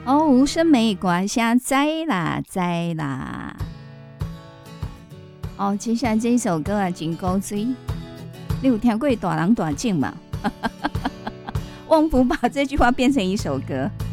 哦，无声美歌声知啦知啦。哦，接下来这一首歌啊，真古锥。你有听过大人大种吗？旺福把这句话变成一首歌。